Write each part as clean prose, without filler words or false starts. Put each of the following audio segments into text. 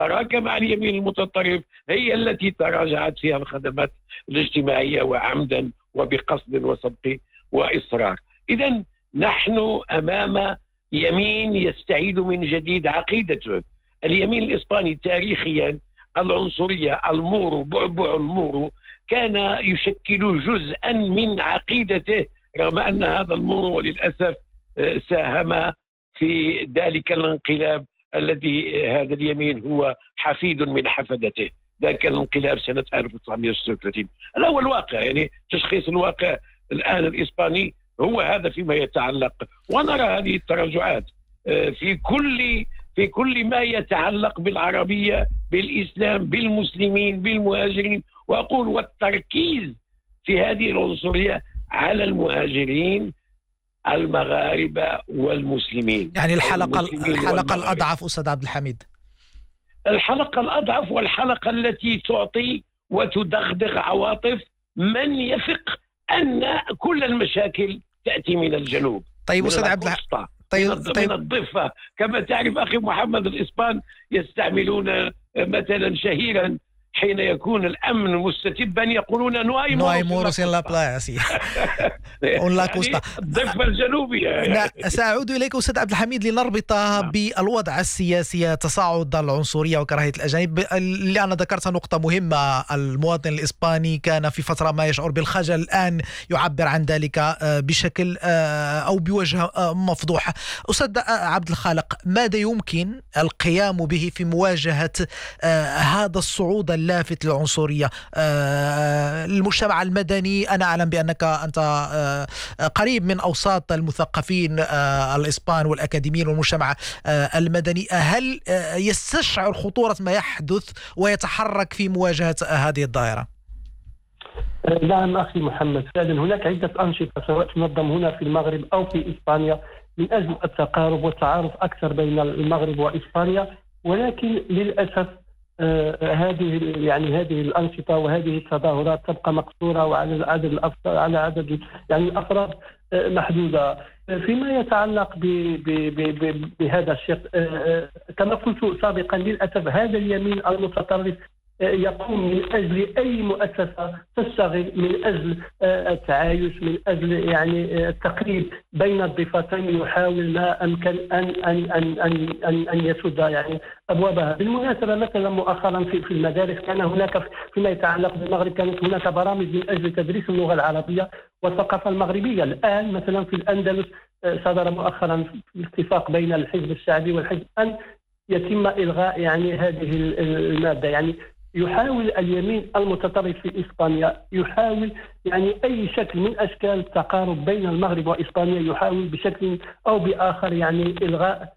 الشراكة مع اليمين المتطرف هي التي تراجعت فيها الخدمات الاجتماعية، وعمدا وبقصد وسبق وإصرار. إذن نحن أمام يمين يستعيد من جديد عقيدته. اليمين الإسباني تاريخيا العنصرية، المورو، بعبع المورو كان يشكل جزءا من عقيدته، رغم أن هذا المورو وللأسف ساهم في ذلك الانقلاب الذي هذا اليمين هو حفيد من حفدته. ذاك الانقلاب سنة 1936. هذا هو الواقع، يعني تشخيص الواقع الآن الإسباني هو هذا فيما يتعلق. ونرى هذه التراجعات في كل ما يتعلق بالعربية، بالإسلام، بالمسلمين، بالمهاجرين. وأقول والتركيز في هذه العنصرية على المهاجرين المغاربة والمسلمين، يعني الحلقة الأضعف أستاذ عبد الحميد، الحلقة الأضعف والحلقة التي تعطي وتدغدغ عواطف من يثق أن كل المشاكل تأتي من الجنوب. طيب أستاذ عبد من الضفة. كما تعرف أخي محمد، الإسبان يستعملون مثلا شهيرا حين يكون الأمن مستتبا يقولون نو هاي موروس إن لا بلايا الضفة الجنوبية. سأعود إليك أستاذ عبد الحميد لنربطها بالوضع السياسي، تصاعد العنصرية وكراهية الأجانب، لأن ذكرت نقطة مهمة. المواطن الإسباني كان في فترة ما يشعر بالخجل، الآن يعبر عن ذلك بشكل أو بوجه مفضوح. أستاذ عبد الخالق، ماذا يمكن القيام به في مواجهة هذا الصعود اللافت للعنصرية؟ المجتمع المدني، أنا أعلم بأنك أنت قريب من أوساط المثقفين الإسبان والأكاديميين والمجتمع المدني، هل يستشعر خطورة ما يحدث ويتحرك في مواجهة هذه الظاهرة؟ نعم أخي محمد، فعلا هناك عدة أنشطة سواء تنظم هنا في المغرب أو في إسبانيا من أجل التقارب والتعارف أكثر بين المغرب وإسبانيا، ولكن للأسف هذه الأنشطة وهذه التظاهرات تبقى مقصورة وعلى عدد الأفراد محدودة. فيما يتعلق بهذا الشق، كما قلت سابقا، للأسف هذا اليمين المتطرف يقوم من أجل أي مؤسسة تشتغل من أجل التعايش، من أجل التقريب بين الضفتين، يحاول ما أمكن أن يسد أبوابها. بالمناسبة مثلا مؤخرا في المدارس كان هناك فيما يتعلق بالمغرب كانت هناك برامج من أجل تدريس اللغة العربية والثقافة المغربية. الآن مثلا في الأندلس صدر مؤخرا اتفاق بين الحزب الشعبي والحزب أن يتم إلغاء هذه المادة. يحاول اليمين المتطرف في إسبانيا يحاول أي شكل من أشكال التقارب بين المغرب وإسبانيا، يحاول بشكل أو بآخر إلغاء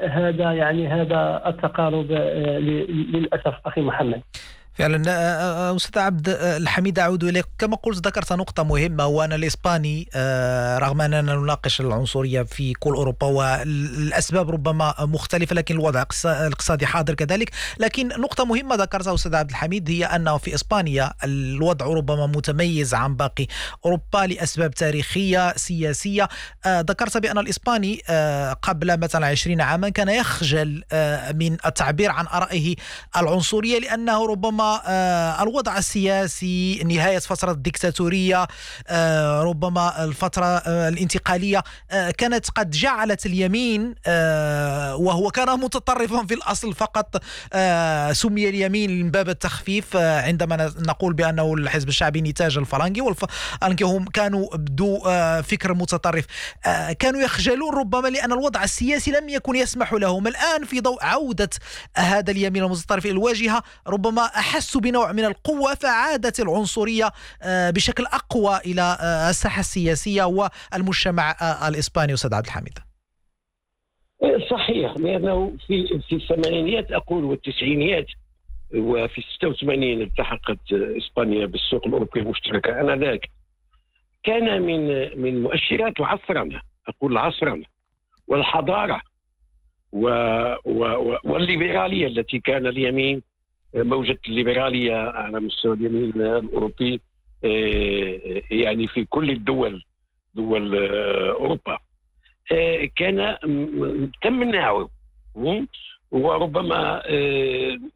هذا التقارب للأسف أخي محمد. فعلا. أستاذ عبد الحميد، أعود إليك. كما قلت ذكرت نقطة مهمة، وأنا الإسباني رغم أننا نناقش العنصرية في كل أوروبا والأسباب ربما مختلفة، لكن الوضع الاقتصادي حاضر كذلك. لكن نقطة مهمة ذكرتها أستاذ عبد الحميد هي أنه في إسبانيا الوضع ربما متميز عن باقي أوروبا لأسباب تاريخية سياسية. ذكرت بأن الإسباني قبل مثلا 20 عاما كان يخجل من التعبير عن آرائه العنصرية، لأنه ربما الوضع السياسي، نهاية فترة الديكتاتورية، ربما الفترة الانتقالية كانت قد جعلت اليمين، وهو كان متطرفا في الأصل فقط، سمي اليمين من باب التخفيف. عندما نقول بأنه الحزب الشعبي نتاج الفلنجي، والفلنجي هم كانوا بدو فكر متطرف، كانوا يخجلون ربما لأن الوضع السياسي لم يكن يسمح لهم. الآن في ضوء عودة هذا اليمين المتطرف إلى الواجهة ربما أحسوا بنوع من القوة، فعادت العنصرية بشكل أقوى إلى الساحة السياسية والمجتمع الإسباني. أستاذ عبد الحميد، صحيح، لأنه في الثمانينيات أقول والتسعينيات وفي 86 التحقت إسبانيا بالسوق الأوروبي المشتركة، آنذاك كان من مؤشرات عصرنا، أقول العصرنة والحضارة والليبرالية التي كان اليمين، موجة الليبرالية على مستوى اليمين الأوروبي في كل دول أوروبا كان تم النعو، وربما